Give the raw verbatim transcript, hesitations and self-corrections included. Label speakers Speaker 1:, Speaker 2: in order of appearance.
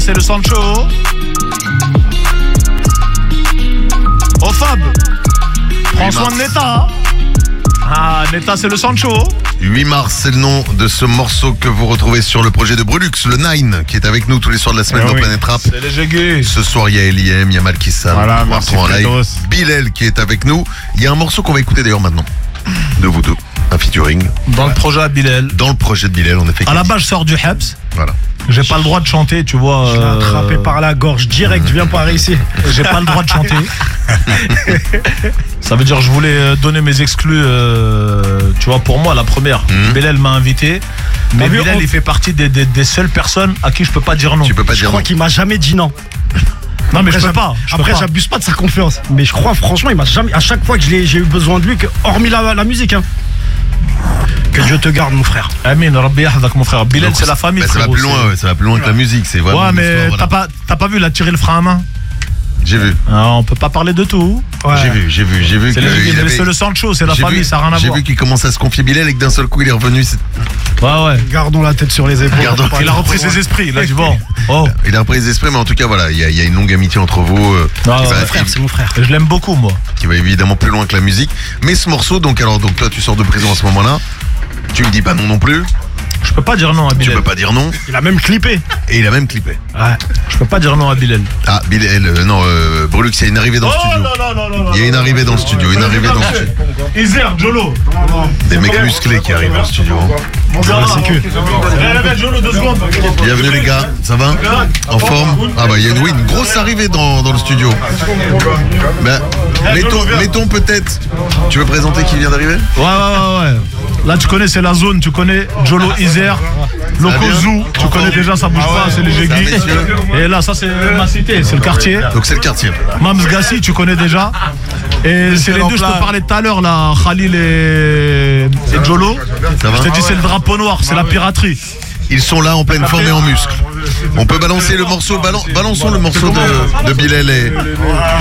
Speaker 1: C'est le Sancho. Au Fab. Prends soin de Neta. Ah, Neta, c'est le Sancho.
Speaker 2: huit mars, c'est le nom de ce morceau que vous retrouvez sur le projet de Brulux, le Nine, qui est avec nous tous les soirs de la semaine
Speaker 1: Eh
Speaker 2: dans
Speaker 1: oui.
Speaker 2: Planète Rap.
Speaker 1: C'est les Jégués.
Speaker 2: Ce soir, il y a Eliem, il y a Malkissa,
Speaker 1: Voilà,
Speaker 2: on va
Speaker 1: merci,
Speaker 2: retrouver en live.
Speaker 1: Fredos.
Speaker 2: Bilal qui est avec nous. Il y a un morceau qu'on va écouter d'ailleurs maintenant, de vous deux, un featuring.
Speaker 1: Dans le projet à Bilal.
Speaker 2: Dans le projet de Bilal, on a fait.
Speaker 1: À la base, je sors du Habs.
Speaker 2: Voilà.
Speaker 1: J'ai pas le droit de chanter, tu vois.
Speaker 3: Je l'ai
Speaker 1: euh,
Speaker 3: attrapé par la gorge direct, viens par ici.
Speaker 1: J'ai pas le droit de chanter. Ça veut dire que je voulais euh, donner mes exclus, euh, tu vois, pour moi, la première.
Speaker 2: Mhm.
Speaker 1: Bilal m'a invité. Mais
Speaker 3: vu,
Speaker 1: Bilal,
Speaker 3: on-
Speaker 1: il fait partie des, des, des seules personnes à qui je peux pas dire non.
Speaker 2: Tu peux pas
Speaker 3: Je
Speaker 2: dire
Speaker 3: crois
Speaker 2: non.
Speaker 3: qu'il m'a jamais dit non.
Speaker 1: Non, mais je
Speaker 3: Après,
Speaker 1: peux
Speaker 3: j'ab-
Speaker 1: pas. je peux
Speaker 3: Après,
Speaker 1: pas.
Speaker 3: j'abuse pas de sa confiance. Mais je crois, franchement, il m'a jamais. À chaque fois que je l'ai- j'ai eu besoin de lui, que, hormis la, la musique, hein. Que Dieu te garde, mon frère.
Speaker 1: Amin, Rabbi Yahdak, mon frère. Bilal,
Speaker 2: Donc,
Speaker 1: c'est la famille.
Speaker 2: bah, ça va
Speaker 1: frérot,
Speaker 2: plus loin,
Speaker 1: c'est-
Speaker 2: ouais, ça va plus loin que la musique. C'est vraiment.
Speaker 1: Ouais,
Speaker 2: une
Speaker 1: mais
Speaker 2: histoire,
Speaker 1: t'as
Speaker 2: voilà.
Speaker 1: pas, t'as pas vu, il a tiré le frein à main.
Speaker 2: J'ai vu,
Speaker 1: Ah, on peut pas parler de tout.
Speaker 3: Ouais.
Speaker 2: j'ai vu, j'ai vu, j'ai vu.
Speaker 1: C'est
Speaker 2: que
Speaker 1: le,
Speaker 2: il avait-
Speaker 1: c'est le Sancho, c'est la
Speaker 2: j'ai
Speaker 1: famille,
Speaker 2: vu-
Speaker 1: ça n'a rien à
Speaker 2: J'ai
Speaker 1: voir.
Speaker 2: vu qu'il commençait à se confier Bilal et que d'un seul coup il est revenu. c'est-
Speaker 1: Ouais, ouais.
Speaker 3: Gardons la tête sur les épaules.
Speaker 2: Gardons-
Speaker 3: Faut pas
Speaker 1: Il a
Speaker 3: aller
Speaker 1: repris
Speaker 3: trop
Speaker 1: ses
Speaker 3: loin.
Speaker 1: esprits, il a dit bon. Oh,
Speaker 2: Il a repris les esprits, mais en tout cas, voilà, il y, a- il y a une longue amitié entre vous euh,
Speaker 1: Ah,
Speaker 2: qui,
Speaker 1: ouais,
Speaker 2: va,
Speaker 3: Frère, c'est mon frère.
Speaker 1: je l'aime beaucoup, moi.
Speaker 2: qui va évidemment plus loin que la musique. Mais ce morceau, donc, alors, donc toi, tu sors de prison à ce moment-là. Tu me dis pas non non plus.
Speaker 1: Je peux pas dire non à
Speaker 2: Tu
Speaker 1: Bilal.
Speaker 2: peux pas dire non.
Speaker 3: Il a même clippé.
Speaker 2: Et il a même clippé.
Speaker 3: Ouais.
Speaker 1: Je peux pas dire non à Bilal.
Speaker 2: Ah, Bilal, euh, non, euh, Brulux, il y a une arrivée dans le studio.
Speaker 1: non, non, non,
Speaker 2: Il y a une arrivée dans le studio, une arrivée dans le studio.
Speaker 1: Isère, Jolo.
Speaker 2: Des mecs musclés qui arrivent dans le studio.
Speaker 1: C'est que. Jolo, deux secondes.
Speaker 2: Bienvenue les gars, ça va? En forme? Ah bah il y a une, oui, une grosse arrivée dans, dans le studio. Ben, mettons, mettons peut-être. Tu veux présenter qui vient d'arriver?
Speaker 1: Ouais, ouais, ouais, ouais. Là, tu connais, c'est la zone. Tu connais Jolo, Isère,
Speaker 2: va
Speaker 1: Loco
Speaker 2: bien
Speaker 1: Zoo. Tu connais déjà, ça bouge pas, c'est les
Speaker 2: Ça va,
Speaker 1: Jéguis.
Speaker 2: messieurs.
Speaker 1: Et là, ça, c'est ma cité, c'est le quartier.
Speaker 2: Donc c'est le quartier.
Speaker 1: Mams Gassi, tu connais déjà. Et c'est les deux, je te parlais tout à l'heure, là, Khalil et, et Jolo.
Speaker 2: Ça va?
Speaker 1: Je te dis, c'est le drapeau noir, c'est la piraterie.
Speaker 2: Ils sont là en pleine forme et en muscle. On peut balancer le morceau, balan- balançons le morceau de, de Bilal et,